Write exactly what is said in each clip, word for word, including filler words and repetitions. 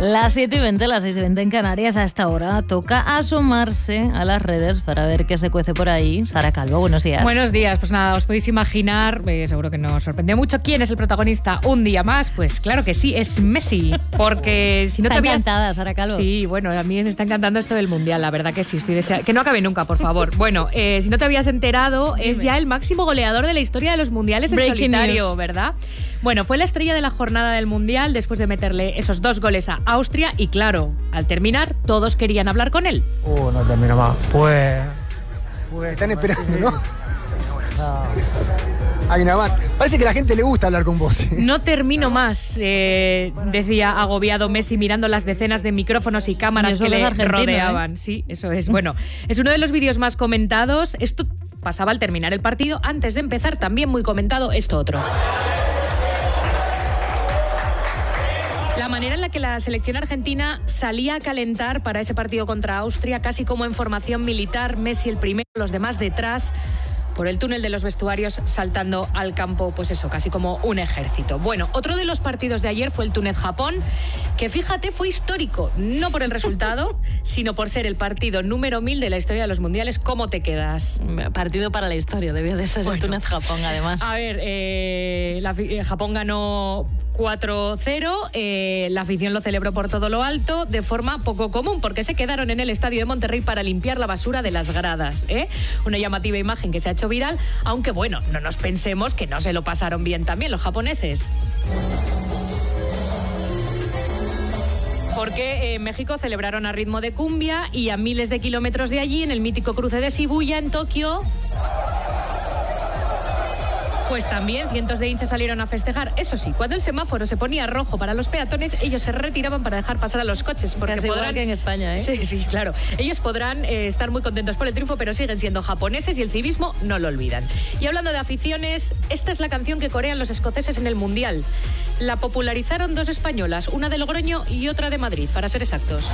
Las siete y veinte, las seis y veinte en Canarias. A esta hora toca asomarse a las redes para ver qué se cuece por ahí. Sara Calvo, buenos días. Buenos días. Pues nada, os podéis imaginar, eh, seguro que nos sorprende mucho, ¿quién es el protagonista un día más? Pues claro que sí, es Messi. Porque si no está te habías... encantada, Sara Calvo. Sí, bueno, a mí me está encantando esto del Mundial, la verdad que sí. Estoy desea... Que no acabe nunca, por favor. Bueno, eh, si no te habías enterado, Dime. es ya el máximo goleador de la historia de los Mundiales en Breaking solitario, news. ¿verdad? Bueno, fue la estrella de la jornada del Mundial después de meterle esos dos goles a Austria y claro, al terminar todos querían hablar con él. Uh, no termino más. Pues... pues están esperando, ¿no? no. Hay una más. Parece que a la gente le gusta hablar con vos. No termino más, eh, decía agobiado Messi mirando las decenas de micrófonos y cámaras que le rodeaban. ¿eh? Sí, eso es. Bueno, es uno de los vídeos más comentados. Esto pasaba al terminar el partido. Antes de empezar, también muy comentado, esto otro. La manera en la que la selección argentina salía a calentar para ese partido contra Austria, casi como en formación militar, Messi el primero, los demás detrás, por el túnel de los vestuarios, saltando al campo, pues eso, casi como un ejército. Bueno, otro de los partidos de ayer fue el Túnez-Japón, que fíjate, fue histórico, no por el resultado, sino por ser el partido número mil de la historia de los mundiales. ¿Cómo te quedas? Partido para la historia, debió de ser bueno, el Túnez-Japón, además. A ver, eh, la, eh, Japón ganó cuatro cero, eh, la afición lo celebró por todo lo alto, de forma poco común, porque se quedaron en el estadio de Monterrey para limpiar la basura de las gradas, ¿eh? Una llamativa imagen que se ha hecho viral, aunque bueno, no nos pensemos que no se lo pasaron bien también los japoneses. Porque en México celebraron a ritmo de cumbia y a miles de kilómetros de allí, en el mítico cruce de Shibuya, en Tokio, pues también cientos de hinchas salieron a festejar. Eso sí, cuando el semáforo se ponía rojo para los peatones, ellos se retiraban para dejar pasar a los coches. Porque Casi podrán... igual que en España, ¿eh? Sí, sí, claro. Ellos podrán eh, estar muy contentos por el triunfo, pero siguen siendo japoneses y el civismo no lo olvidan. Y hablando de aficiones, esta es la canción que corean los escoceses en el Mundial. La popularizaron dos españolas, una de Logroño y otra de Madrid, para ser exactos.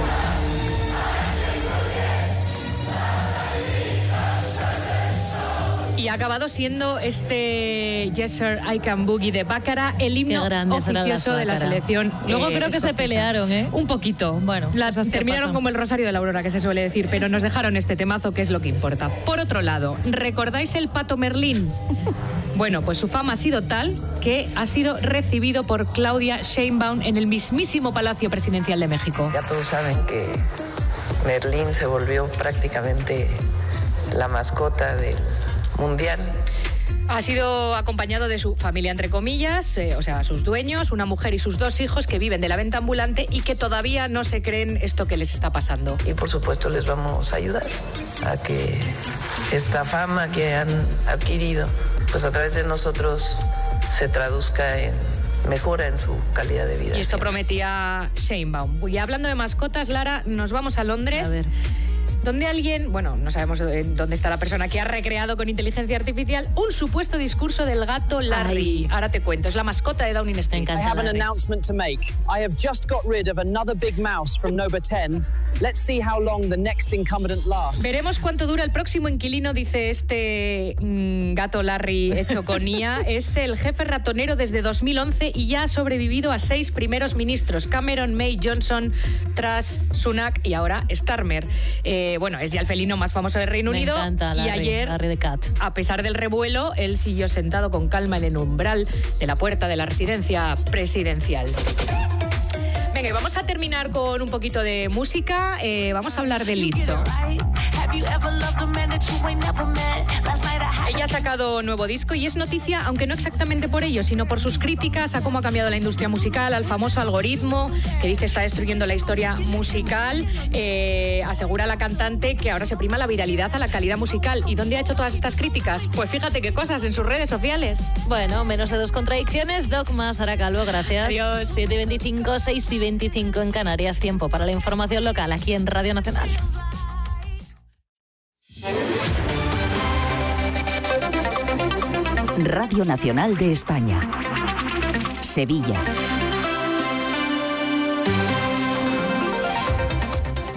Y ha acabado siendo este Yes Sir, I Can Boogie de Bácara el himno oficioso de la selección. Luego eh, creo que escocesa. se pelearon, ¿eh? Un poquito. Bueno, la, terminaron como el Rosario de la Aurora, que se suele decir, pero nos dejaron este temazo, que es lo que importa. Por otro lado, ¿recordáis el Pato Merlín? Bueno, pues su fama ha sido tal que ha sido recibido por Claudia Sheinbaum en el mismísimo Palacio Presidencial de México. Ya todos saben que Merlín se volvió prácticamente la mascota del Mundial. Ha sido acompañado de su familia, entre comillas, eh, o sea, sus dueños, una mujer y sus dos hijos que viven de la venta ambulante y que todavía no se creen esto que les está pasando. Y por supuesto les vamos a ayudar a que esta fama que han adquirido, pues a través de nosotros se traduzca en mejora en su calidad de vida. Y esto prometía Sheinbaum. Y hablando de mascotas, Lara, nos vamos a Londres. A ver. Donde alguien, bueno, no sabemos dónde está la persona que ha recreado con inteligencia artificial un supuesto discurso del gato Larry. Ay. Ahora te cuento, es la mascota de Downing Street. I have an announcement to make. I have just got rid of another big mouse from Nova ten. Let's see how long the next incumbent lasts. Veremos cuánto dura el próximo inquilino, dice este mmm, gato Larry hecho con I A. Es el jefe ratonero desde dos mil once y ya ha sobrevivido a seis primeros ministros: Cameron, May, Johnson, Truss, Sunak y ahora Starmer. Eh, bueno, es ya el felino más famoso del Reino Me Unido. encanta, Larry, y ayer, Larry the Cat. A pesar del revuelo, él siguió sentado con calma en el umbral de la puerta de la residencia presidencial. Venga, y vamos a terminar con un poquito de música. Eh, vamos a hablar de Lizzo. Ella ha sacado nuevo disco y es noticia, aunque no exactamente por ello, sino por sus críticas a cómo ha cambiado la industria musical, al famoso algoritmo que dice está destruyendo la historia musical. Eh, asegura la cantante que ahora se prima la viralidad a la calidad musical. ¿Y dónde ha hecho todas estas críticas? Pues fíjate qué cosas, en sus redes sociales. Bueno, menos de dos contradicciones. Dogma, Sara Calvo, gracias. Adiós. siete y veinticinco, seis y veinticinco en Canarias. Tiempo para la información local aquí en Radio Nacional. Radio Nacional de España. Sevilla.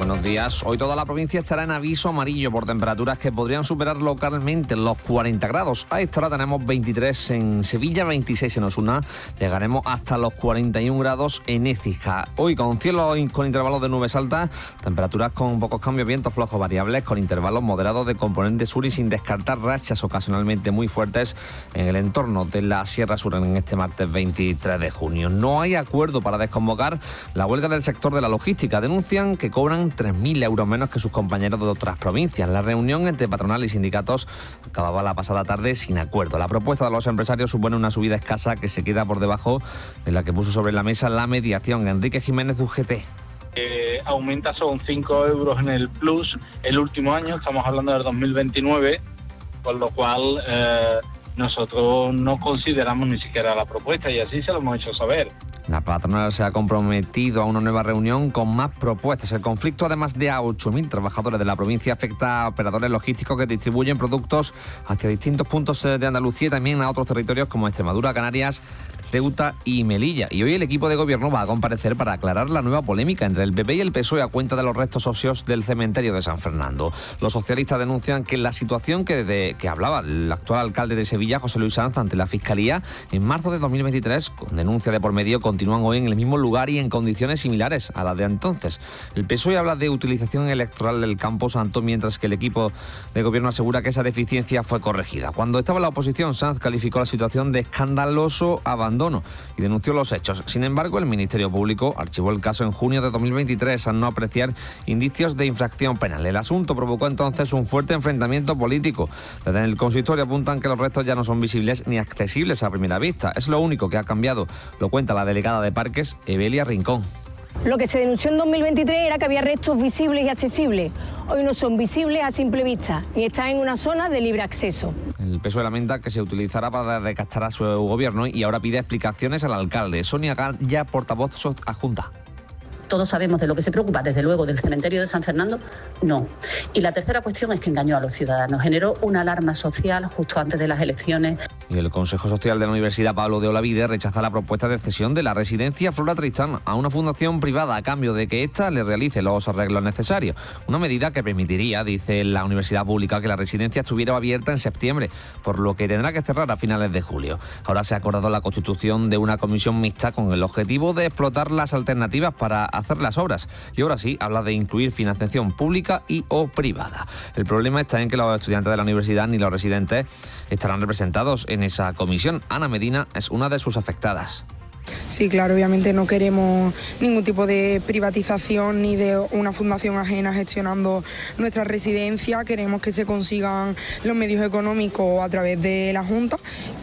Buenos días. Hoy toda la provincia estará en aviso amarillo por temperaturas que podrían superar localmente los cuarenta grados. A esta hora tenemos veintitrés en Sevilla, veintiséis en Osuna. Llegaremos hasta los cuarenta y un grados en Écija. Hoy con cielo con intervalos de nubes altas, temperaturas con pocos cambios, vientos flojos variables, con intervalos moderados de componente sur y sin descartar rachas ocasionalmente muy fuertes en el entorno de la Sierra Sur en este martes veintitrés de junio. No hay acuerdo para desconvocar la huelga del sector de la logística. Denuncian que cobran tres mil euros menos que sus compañeros de otras provincias. La reunión entre patronal y sindicatos acababa la pasada tarde sin acuerdo. La propuesta de los empresarios supone una subida escasa que se queda por debajo de la que puso sobre la mesa la mediación. Enrique Jiménez, U G T. Eh, aumenta son cinco euros en el plus el último año, estamos hablando del dos mil veintinueve, con lo cual eh, nosotros no consideramos ni siquiera la propuesta y así se lo hemos hecho saber. La patronal se ha comprometido a una nueva reunión con más propuestas. El conflicto, además de a ocho mil trabajadores de la provincia, afecta a operadores logísticos que distribuyen productos hacia distintos puntos de Andalucía y también a otros territorios como Extremadura, Canarias, Ceuta y Melilla. Y hoy el equipo de gobierno va a comparecer para aclarar la nueva polémica entre el P P y el P S O E a cuenta de los restos óseos del cementerio de San Fernando. Los socialistas denuncian que la situación que, de, que hablaba el actual alcalde de Sevilla, José Luis Sanz, ante la Fiscalía en marzo de dos mil veintitrés, con denuncia de por medio, continúan hoy en el mismo lugar y en condiciones similares a las de entonces. El P S O E habla de utilización electoral del Campo Santo, mientras que el equipo de gobierno asegura que esa deficiencia fue corregida. Cuando estaba en la oposición, Sanz calificó la situación de escandaloso abandono y denunció los hechos. Sin embargo, el Ministerio Público archivó el caso en junio de dos mil veintitrés al no apreciar indicios de infracción penal. El asunto provocó entonces un fuerte enfrentamiento político. Desde el consistorio apuntan que los restos ya no son visibles ni accesibles a primera vista. Es lo único que ha cambiado, lo cuenta la delegada de Parques, Evelia Rincón. Lo que se denunció en dos mil veintitrés era que había restos visibles y accesibles. Hoy no son visibles a simple vista, ni están en una zona de libre acceso. El P S O E lamenta que se utilizará para recastar a su gobierno y ahora pide explicaciones al alcalde. Sonia Gaya, portavoz adjunta. Todos sabemos de lo que se preocupa, desde luego, del cementerio de San Fernando, no. Y la tercera cuestión es que engañó a los ciudadanos, generó una alarma social justo antes de las elecciones. Y el Consejo Social de la Universidad Pablo de Olavide rechaza la propuesta de cesión de la residencia Flora Tristán a una fundación privada a cambio de que ésta le realice los arreglos necesarios. Una medida que permitiría, dice la Universidad Pública, que la residencia estuviera abierta en septiembre, por lo que tendrá que cerrar a finales de julio. Ahora se ha acordado la constitución de una comisión mixta con el objetivo de explotar las alternativas para hacer las obras. Y ahora sí, habla de incluir financiación pública y o privada. El problema está en que los estudiantes de la universidad ni los residentes estarán representados en esa comisión. Ana Medina es una de sus afectadas. Sí, claro, obviamente no queremos ningún tipo de privatización ni de una fundación ajena gestionando nuestra residencia. Queremos que se consigan los medios económicos a través de la Junta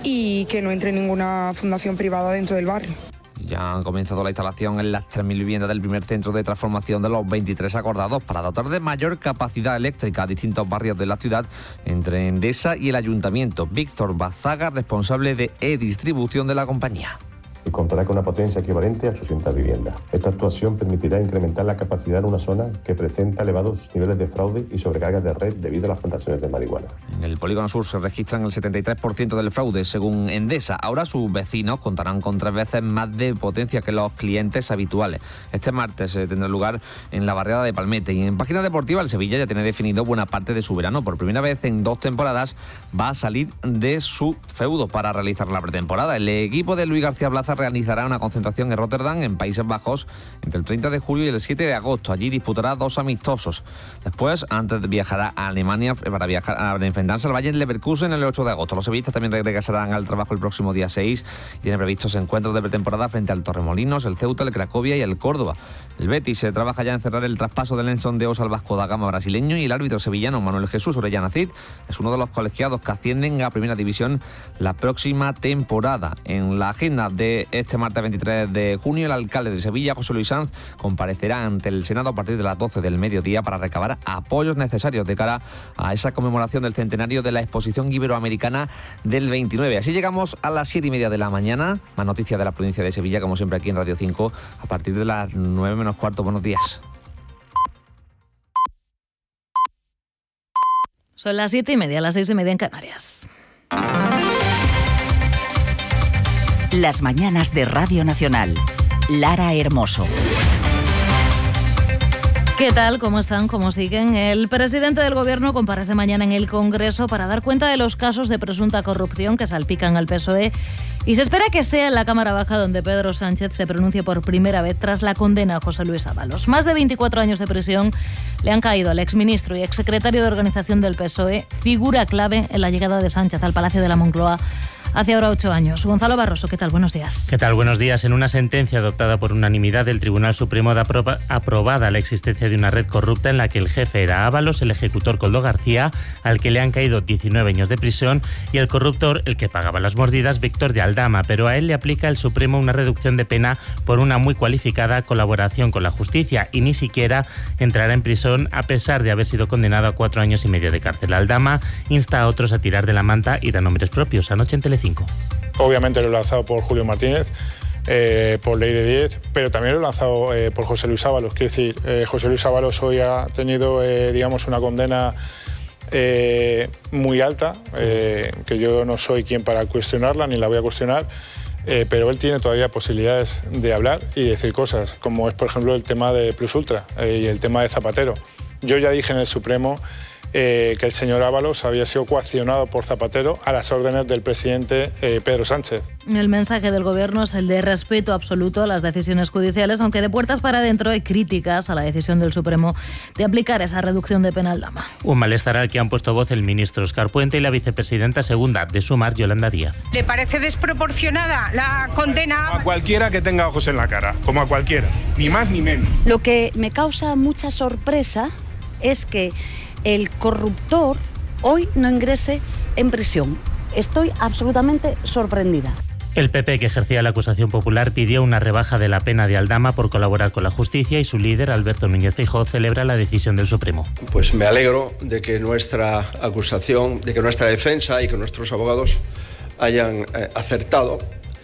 y que no entre ninguna fundación privada dentro del barrio. Ya han comenzado la instalación en las tres mil viviendas del primer centro de transformación de los veintitrés acordados para dotar de mayor capacidad eléctrica a distintos barrios de la ciudad, entre Endesa y el Ayuntamiento. Víctor Bazaga, responsable de e-distribución de la compañía. Y contará con una potencia equivalente a ochocientas viviendas. Esta actuación permitirá incrementar la capacidad en una zona que presenta elevados niveles de fraude y sobrecargas de red debido a las plantaciones de marihuana. En el polígono sur se registran el setenta y tres por ciento del fraude, según Endesa. Ahora sus vecinos contarán con tres veces más de potencia que los clientes habituales. Este martes eh, tendrá lugar en la barriada de Palmete. Y en página deportiva, el Sevilla ya tiene definido buena parte de su verano. Por primera vez en dos temporadas va a salir de su feudo para realizar la pretemporada. El equipo de Luis García Blaza realizará una concentración en Rotterdam, en Países Bajos, entre el treinta de julio y el siete de agosto. Allí disputará dos amistosos. Después, antes viajará a Alemania para viajar a enfrentarse al Bayern Leverkusen el ocho de agosto. Los sevillistas también regresarán al trabajo el próximo día seis y tienen previstos encuentros de pretemporada frente al Torremolinos, el Ceuta, el Cracovia y el Córdoba. El Betis se trabaja ya en cerrar el traspaso del Lenson de Osa al Vasco da Gama brasileño y el árbitro sevillano Manuel Jesús Orellana Cid es uno de los colegiados que ascienden a Primera División la próxima temporada. En la agenda de este martes veintitrés de junio, el alcalde de Sevilla, José Luis Sanz, comparecerá ante el Senado a partir de las doce del mediodía para recabar apoyos necesarios de cara a esa conmemoración del centenario de la exposición iberoamericana del veintinueve. Así llegamos a las siete y media de la mañana. Más noticias de la provincia de Sevilla, como siempre aquí en Radio cinco, a partir de las nueve menos cuarto. Buenos días. Son las siete y media, las seis y media en Canarias. Las mañanas de Radio Nacional. Lara Hermoso. ¿Qué tal? ¿Cómo están? ¿Cómo siguen? El presidente del Gobierno comparece mañana en el Congreso para dar cuenta de los casos de presunta corrupción que salpican al P S O E y se espera que sea en la Cámara Baja donde Pedro Sánchez se pronuncie por primera vez tras la condena a José Luis Ábalos. Más de veinticuatro años de prisión le han caído al exministro y exsecretario de Organización del P S O E, figura clave en la llegada de Sánchez al Palacio de la Moncloa hace ahora ocho años. Gonzalo Barroso, ¿qué tal? Buenos días. ¿Qué tal? Buenos días. En una sentencia adoptada por unanimidad del Tribunal Supremo da aproba, aprobada la existencia de una red corrupta en la que el jefe era Ábalos, el ejecutor Koldo García, al que le han caído diecinueve años de prisión, y el corruptor, el que pagaba las mordidas, Víctor de Aldama, pero a él le aplica el Supremo una reducción de pena por una muy cualificada colaboración con la justicia y ni siquiera entrará en prisión a pesar de haber sido condenado a cuatro años y medio de cárcel. Aldama insta a otros a tirar de la manta y da nombres propios. Anoche en Telecinco. Obviamente lo he lanzado por Julio Martínez, eh, por Leire Díez, pero también lo he lanzado eh, por José Luis Ábalos. Quiero decir, eh, José Luis Ábalos hoy ha tenido, eh, digamos, una condena eh, muy alta, eh, que yo no soy quien para cuestionarla, ni la voy a cuestionar, eh, pero él tiene todavía posibilidades de hablar y decir cosas, como es, por ejemplo, el tema de Plus Ultra eh, y el tema de Zapatero. Yo ya dije en el Supremo Eh, que el señor Ábalos había sido coaccionado por Zapatero a las órdenes del presidente eh, Pedro Sánchez. El mensaje del Gobierno es el de respeto absoluto a las decisiones judiciales, aunque de puertas para adentro hay críticas a la decisión del Supremo de aplicar esa reducción de pena al Aldama. Un malestar al que han puesto voz el ministro Óscar Puente y la vicepresidenta segunda de Sumar, Yolanda Díaz. ¿Le parece desproporcionada la condena? A cualquiera que tenga ojos en la cara, como a cualquiera, ni más ni menos. Lo que me causa mucha sorpresa es que el corruptor hoy no ingrese en prisión. Estoy absolutamente sorprendida. El P P, que ejercía la acusación popular, pidió una rebaja de la pena de Aldama por colaborar con la justicia y su líder, Alberto Núñez Feijóo, celebra la decisión del Supremo. Pues me alegro de que nuestra acusación, de que nuestra defensa y que nuestros abogados hayan eh, acertado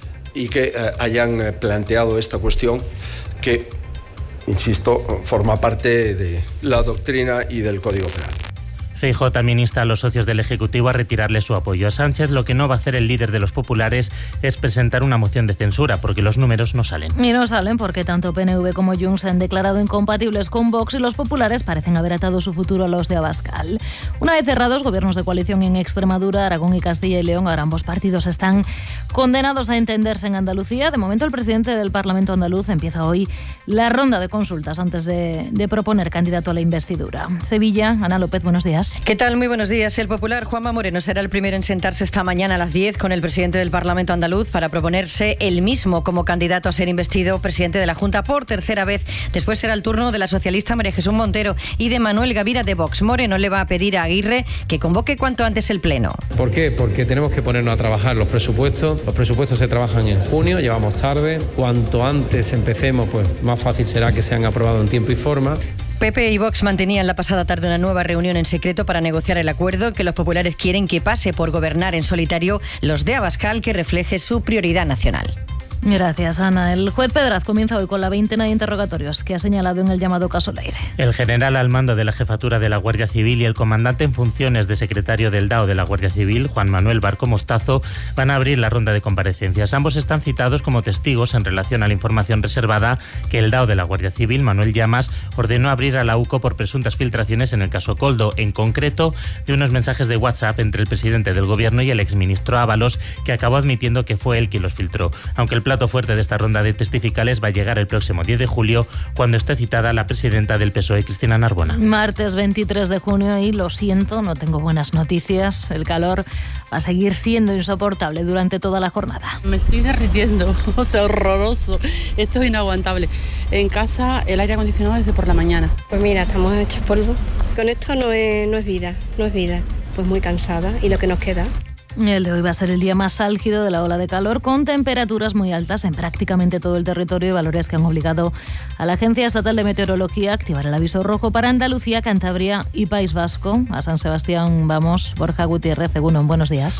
y que eh, hayan eh, planteado esta cuestión que, insisto, forma parte de la doctrina y del Código Penal. Feijóo también insta a los socios del Ejecutivo a retirarle su apoyo a Sánchez. Lo que no va a hacer el líder de los populares es presentar una moción de censura, porque los números no salen. Y no salen porque tanto P N V como Junts se han declarado incompatibles con Vox y los populares parecen haber atado su futuro a los de Abascal. Una vez cerrados gobiernos de coalición en Extremadura, Aragón y Castilla y León, ahora ambos partidos están condenados a entenderse en Andalucía. De momento el presidente del Parlamento andaluz empieza hoy la ronda de consultas antes de, de proponer candidato a la investidura. Sevilla, Ana López, buenos días. ¿Qué tal? Muy buenos días. El popular Juanma Moreno será el primero en sentarse esta mañana a las diez con el presidente del Parlamento andaluz para proponerse él mismo como candidato a ser investido presidente de la Junta por tercera vez. Después será el turno de la socialista María Jesús Montero y de Manuel Gavira de Vox. Moreno le va a pedir a Aguirre que convoque cuanto antes el pleno. ¿Por qué? Porque tenemos que ponernos a trabajar los presupuestos. Los presupuestos se trabajan en junio, llevamos tarde. Cuanto antes empecemos, pues más fácil será que sean aprobados en tiempo y forma. P P y Vox mantenían la pasada tarde una nueva reunión en secreto para negociar el acuerdo que los populares quieren que pase por gobernar en solitario los de Abascal, que refleje su prioridad nacional. Gracias, Ana. El juez Pedraz comienza hoy con la veintena de interrogatorios que ha señalado en el llamado caso Leire. El general al mando de la jefatura de la Guardia Civil y el comandante en funciones de secretario del D A O de la Guardia Civil, Juan Manuel Barco Mostazo, van a abrir la ronda de comparecencias. Ambos están citados como testigos en relación a la información reservada que el D A O de la Guardia Civil, Manuel Llamas, ordenó abrir a la U C O por presuntas filtraciones en el caso Koldo, en concreto de unos mensajes de WhatsApp entre el presidente del Gobierno y el exministro Ábalos, que acabó admitiendo que fue él quien los filtró. Aunque el plato fuerte de esta ronda de testificales va a llegar el próximo diez de julio, cuando esté citada la presidenta del P S O E, Cristina Narbona. Martes veintitrés de junio y lo siento, no tengo buenas noticias. El calor va a seguir siendo insoportable durante toda la jornada. Me estoy derritiendo, o sea, horroroso. Esto es inaguantable. En casa el aire acondicionado desde por la mañana. Pues mira, estamos hechos polvo. Con esto no es, no es vida, no es vida. Pues muy cansada y lo que nos queda. El de hoy va a ser el día más álgido de la ola de calor, con temperaturas muy altas en prácticamente todo el territorio y valores que han obligado a la Agencia Estatal de Meteorología a activar el aviso rojo para Andalucía, Cantabria y País Vasco. A San Sebastián vamos. Borja Gutiérrez, Egunon, buenos días.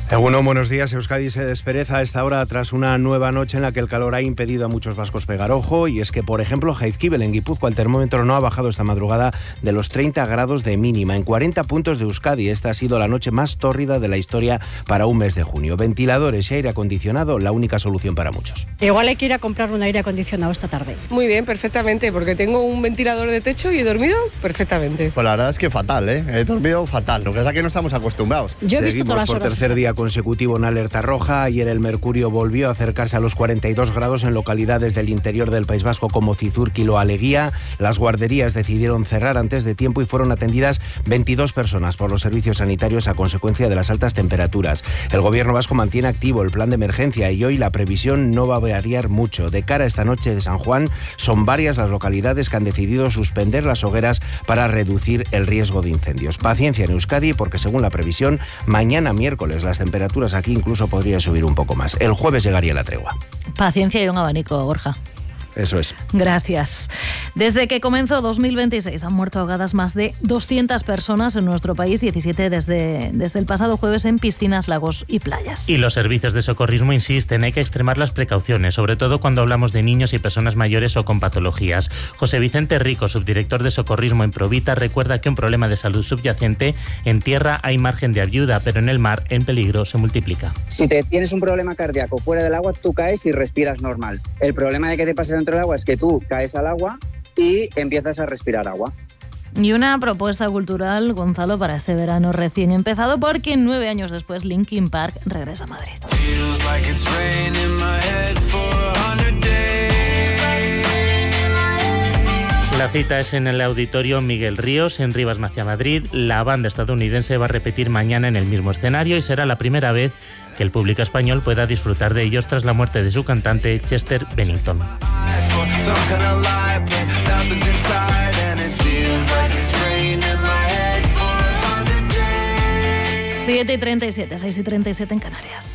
Egunon, buenos días. Euskadi se despereza a esta hora tras una nueva noche en la que el calor ha impedido a muchos vascos pegar ojo, y es que, por ejemplo, Jaizkibel, en Guipúzcoa, el termómetro no ha bajado esta madrugada de los treinta grados de mínima. En cuarenta puntos de Euskadi, esta ha sido la noche más tórrida de la historia para un mes de junio. Ventiladores y aire acondicionado, la única solución para muchos. Igual hay que ir a comprar un aire acondicionado esta tarde. Muy bien, perfectamente, porque tengo un ventilador de techo y he dormido perfectamente. Pues la verdad es que fatal, ¿eh? He dormido fatal, lo que pasa es que no estamos acostumbrados. Yo he visto Seguimos todas las por horas tercer esta día consecutivo en alerta roja. Ayer el mercurio volvió a acercarse a los cuarenta y dos grados en localidades del interior del País Vasco como Cizurkil o Aleguía. Las guarderías decidieron cerrar antes de tiempo y fueron atendidas veintidós personas por los servicios sanitarios a consecuencia de las altas temperaturas. El gobierno vasco mantiene activo el plan de emergencia y hoy la previsión no va a variar mucho. De cara a esta noche de San Juan, son varias las localidades que han decidido suspender las hogueras para reducir el riesgo de incendios. Paciencia en Euskadi, porque según la previsión, mañana miércoles las temperaturas aquí incluso podrían subir un poco más. El jueves llegaría la tregua. Paciencia y un abanico, Borja. Eso es. Gracias. Desde que comenzó dos mil veintiséis han muerto ahogadas más de doscientas personas en nuestro país, diecisiete desde, desde el pasado jueves en piscinas, lagos y playas. Y los servicios de socorrismo insisten, hay que extremar las precauciones, sobre todo cuando hablamos de niños y personas mayores o con patologías. José Vicente Rico, subdirector de socorrismo en Provita, recuerda que un problema de salud subyacente, en tierra hay margen de ayuda, pero en el mar el peligro se multiplica. Si te tienes un problema cardíaco fuera del agua, tú caes y respiras normal. El problema de que te pase dentro del agua es que tú caes al agua y empiezas a respirar agua. Y una propuesta cultural, Gonzalo, para este verano recién empezado, porque nueve años después Linkin Park regresa a Madrid. La cita es en el Auditorio Miguel Ríos, en Rivas Macia, Madrid. La banda estadounidense va a repetir mañana en el mismo escenario y será la primera vez que el público español pueda disfrutar de ellos tras la muerte de su cantante Chester Bennington. siete y treinta y siete, seis y treinta y siete en Canarias.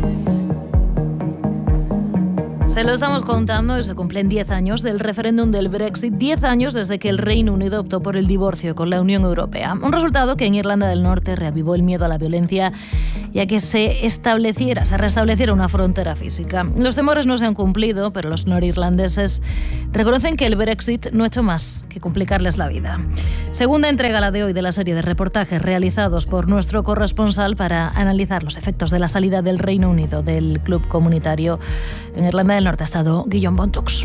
Se lo estamos contando y se cumplen diez años del referéndum del Brexit, diez años desde que el Reino Unido optó por el divorcio con la Unión Europea. Un resultado que en Irlanda del Norte reavivó el miedo a la violencia y a que se estableciera, se restableciera una frontera física. Los temores no se han cumplido, pero los norirlandeses reconocen que el Brexit no ha hecho más que complicarles la vida. Segunda entrega, la de hoy, de la serie de reportajes realizados por nuestro corresponsal para analizar los efectos de la salida del Reino Unido del club comunitario en Irlanda del Norte. Ha estado Guillaume Bontux.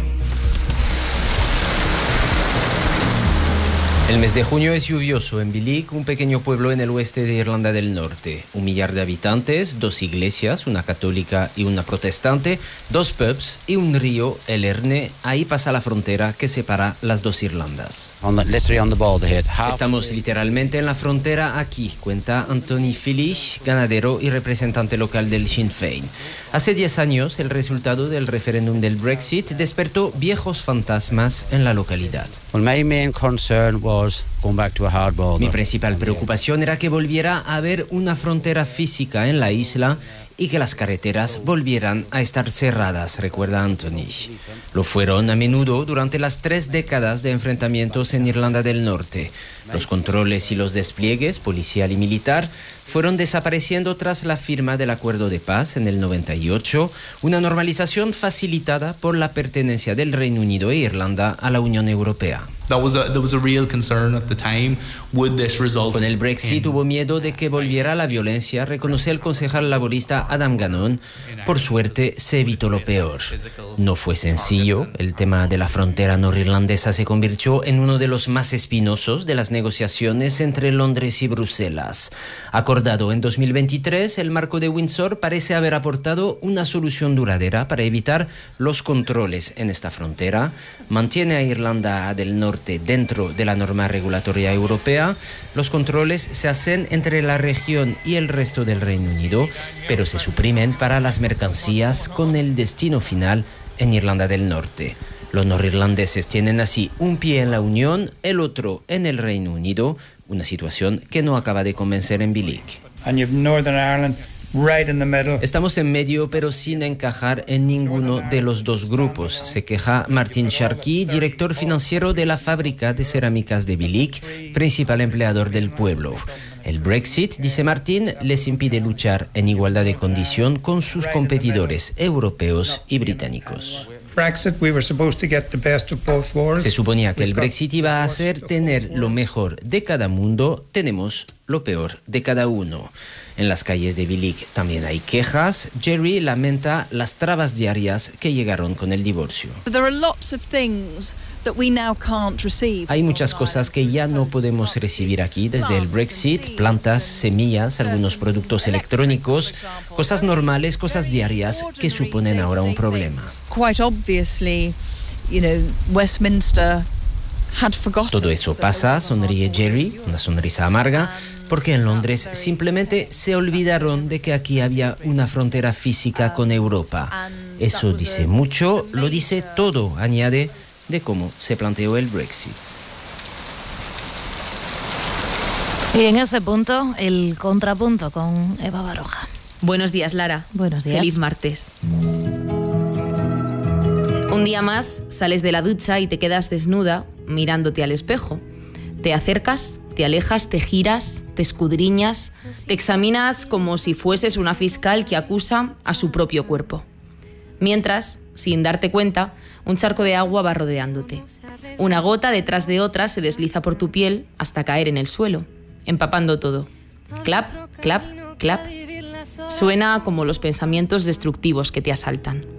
El mes de junio es lluvioso en Bilic, un pequeño pueblo en el oeste de Irlanda del Norte. Un millar de habitantes, dos iglesias, una católica y una protestante, dos pubs y un río, el Erne. Ahí pasa la frontera que separa las dos Irlandas. Estamos literalmente en la frontera aquí, cuenta Anthony Phillish, ganadero y representante local del Sinn Féin. Hace diez años, el resultado del referéndum del Brexit despertó viejos fantasmas en la localidad. Mi principal preocupación era que volviera a haber una frontera física en la isla y que las carreteras volvieran a estar cerradas, recuerda Anthony. Lo fueron a menudo durante las tres décadas de enfrentamientos en Irlanda del Norte. Los controles y los despliegues policial y militar fueron desapareciendo tras la firma del Acuerdo de Paz en el noventa y ocho, una normalización facilitada por la pertenencia del Reino Unido e Irlanda a la Unión Europea. Con el Brexit hubo miedo de que volviera la violencia, reconoció el concejal laborista Adam Gannon. Por suerte se evitó lo peor. No fue sencillo. El tema de la frontera norirlandesa se convirtió en uno de los más espinosos de las negociaciones entre Londres y Bruselas. Acordado en dos mil veintitrés, el marco de Windsor parece haber aportado una solución duradera para evitar los controles en esta frontera. Mantiene a Irlanda del Norte dentro de la norma regulatoria europea. Los controles se hacen entre la región y el resto del Reino Unido, pero se suprimen para las mercancías con el destino final en Irlanda del Norte. Los norirlandeses tienen así un pie en la Unión, el otro en el Reino Unido, una situación que no acaba de convencer en Bilic. Estamos en medio, pero sin encajar en ninguno de los dos grupos, se queja Martin Sharkey, director financiero de la fábrica de cerámicas de Bilic, principal empleador del pueblo. El Brexit, dice Martín, les impide luchar en igualdad de condición con sus competidores europeos y británicos. Se suponía que el Brexit iba a hacer tener lo mejor de cada mundo, tenemos lo peor de cada uno. En las calles de Vilig también hay quejas. Jerry lamenta las trabas diarias que llegaron con el divorcio. Hay muchas cosas que ya no podemos recibir aquí desde el Brexit, plantas, semillas, algunos productos electrónicos, cosas normales, cosas diarias que suponen ahora un problema. Todo eso pasa, sonríe Jerry, una sonrisa amarga, porque en Londres simplemente se olvidaron de que aquí había una frontera física con Europa. Eso dice mucho, lo dice todo, añade, de cómo se planteó el Brexit. Y en ese punto, el contrapunto con Eva Baroja. Buenos días, Lara. Buenos días. Feliz martes. Un día más sales de la ducha y te quedas desnuda mirándote al espejo. Te acercas, te alejas, te giras, te escudriñas, te examinas como si fueses una fiscal que acusa a su propio cuerpo. Mientras, sin darte cuenta, un charco de agua va rodeándote. Una gota detrás de otra se desliza por tu piel hasta caer en el suelo, empapando todo. Clap, clap, clap. Suena como los pensamientos destructivos que te asaltan.